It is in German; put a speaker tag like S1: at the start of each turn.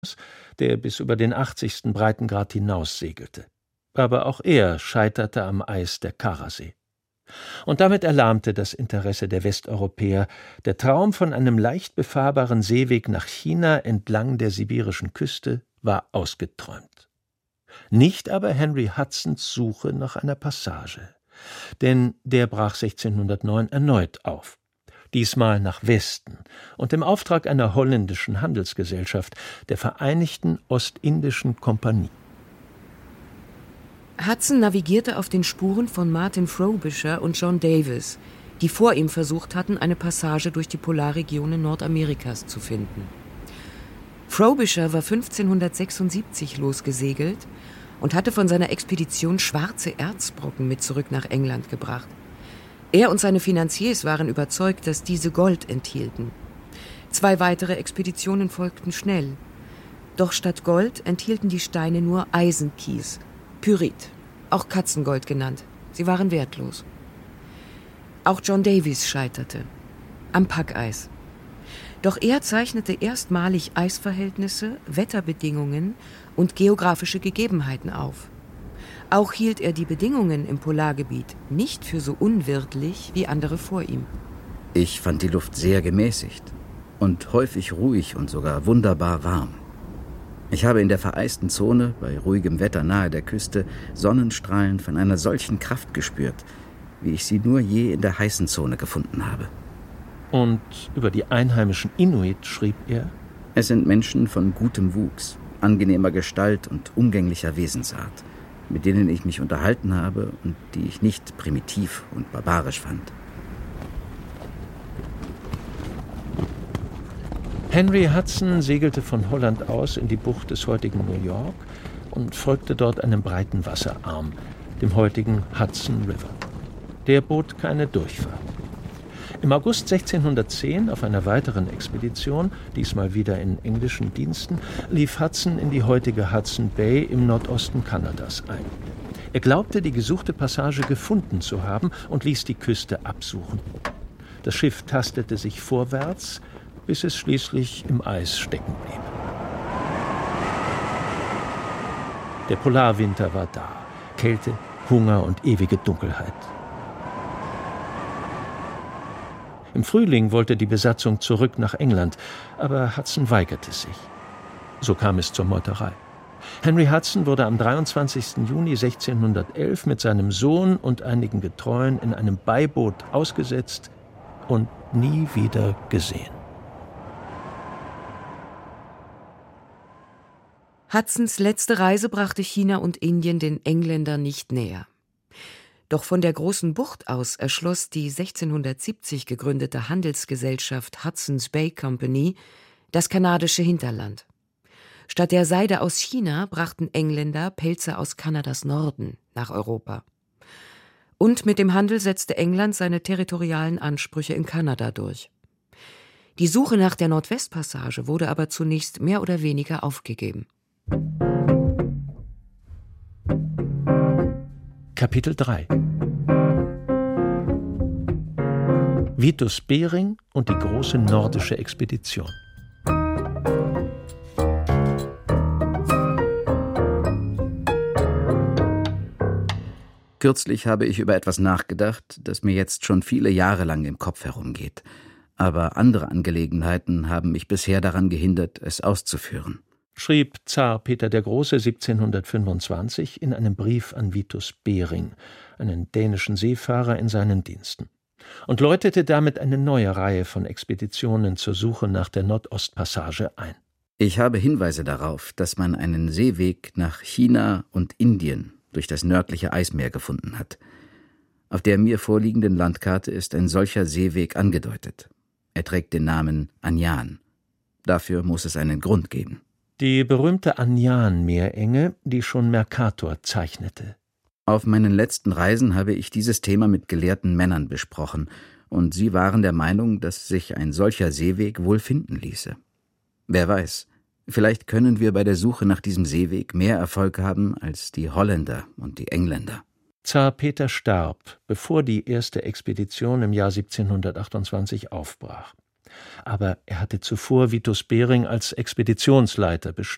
S1: der bis über den 80. Breitengrad hinaus segelte. Aber auch er scheiterte am Eis der Karasee. Und damit erlahmte das Interesse der Westeuropäer. Der Traum von einem leicht befahrbaren Seeweg nach China entlang der sibirischen Küste war ausgeträumt. Nicht aber Henry Hudsons Suche nach einer Passage. Denn der brach 1609 erneut auf. Diesmal nach Westen und im Auftrag einer holländischen Handelsgesellschaft, der Vereinigten Ostindischen Kompanie.
S2: Hudson navigierte auf den Spuren von Martin Frobisher und John Davis, die vor ihm versucht hatten, eine Passage durch die Polarregionen Nordamerikas zu finden. Frobisher war 1576 losgesegelt und hatte von seiner Expedition schwarze Erzbrocken mit zurück nach England gebracht. Er und seine Finanziers waren überzeugt, dass diese Gold enthielten. 2 weitere Expeditionen folgten schnell. Doch statt Gold enthielten die Steine nur Eisenkies, Pyrit, auch Katzengold genannt. Sie waren wertlos. Auch John Davis scheiterte. Am Packeis. Doch er zeichnete erstmalig Eisverhältnisse, Wetterbedingungen und geografische Gegebenheiten auf. Auch hielt er die Bedingungen im Polargebiet nicht für so unwirtlich wie andere vor ihm.
S3: Ich fand die Luft sehr gemäßigt und häufig ruhig und sogar wunderbar warm. Ich habe in der vereisten Zone, bei ruhigem Wetter nahe der Küste, Sonnenstrahlen von einer solchen Kraft gespürt, wie ich sie nur je in der heißen Zone gefunden habe.
S1: Und über die einheimischen Inuit schrieb er:
S3: Es sind Menschen von gutem Wuchs, angenehmer Gestalt und umgänglicher Wesensart, mit denen ich mich unterhalten habe und die ich nicht primitiv und barbarisch fand.
S1: Henry Hudson segelte von Holland aus in die Bucht des heutigen New York und folgte dort einem breiten Wasserarm, dem heutigen Hudson River. Der bot keine Durchfahrt. Im August 1610, auf einer weiteren Expedition, diesmal wieder in englischen Diensten, lief Hudson in die heutige Hudson Bay im Nordosten Kanadas ein. Er glaubte, die gesuchte Passage gefunden zu haben und ließ die Küste absuchen. Das Schiff tastete sich vorwärts, bis es schließlich im Eis stecken blieb. Der Polarwinter war da. Kälte, Hunger und ewige Dunkelheit. Im Frühling wollte die Besatzung zurück nach England, aber Hudson weigerte sich. So kam es zur Meuterei. Henry Hudson wurde am 23. Juni 1611 mit seinem Sohn und einigen Getreuen in einem Beiboot ausgesetzt und nie wieder gesehen.
S2: Hudsons letzte Reise brachte China und Indien den Engländern nicht näher. Doch von der Großen Bucht aus erschloss die 1670 gegründete Handelsgesellschaft Hudson's Bay Company das kanadische Hinterland. Statt der Seide aus China brachten Engländer Pelze aus Kanadas Norden nach Europa. Und mit dem Handel setzte England seine territorialen Ansprüche in Kanada durch. Die Suche nach der Nordwestpassage wurde aber zunächst mehr oder weniger aufgegeben.
S1: Kapitel 3 Vitus Bering und die große nordische Expedition.
S3: Kürzlich habe ich über etwas nachgedacht, das mir jetzt schon viele Jahre lang im Kopf herumgeht. Aber andere Angelegenheiten haben mich bisher daran gehindert, es auszuführen.
S1: Schrieb Zar Peter der Große 1725 in einem Brief an Vitus Bering, einen dänischen Seefahrer in seinen Diensten, und läutete damit eine neue Reihe von Expeditionen zur Suche nach der Nordostpassage ein.
S3: Ich habe Hinweise darauf, dass man einen Seeweg nach China und Indien durch das nördliche Eismeer gefunden hat. Auf der mir vorliegenden Landkarte ist ein solcher Seeweg angedeutet. Er trägt den Namen Anjan. Dafür muss es einen Grund geben.
S1: Die berühmte Anjan-Meerenge, die schon Mercator zeichnete.
S3: Auf meinen letzten Reisen habe ich dieses Thema mit gelehrten Männern besprochen, und sie waren der Meinung, dass sich ein solcher Seeweg wohl finden ließe. Wer weiß, vielleicht können wir bei der Suche nach diesem Seeweg mehr Erfolg haben als die Holländer und die Engländer.
S1: Zar Peter starb, bevor die erste Expedition im Jahr 1728 aufbrach. Aber er hatte zuvor Vitus Bering als Expeditionsleiter bestimmt